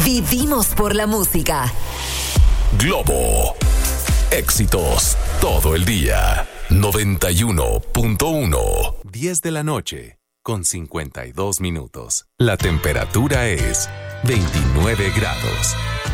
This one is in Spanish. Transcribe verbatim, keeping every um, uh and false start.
Vivimos por la música. Globo. Éxitos todo el día. noventa y uno punto uno. diez de la noche con cincuenta y dos minutos. La temperatura es veintinueve grados.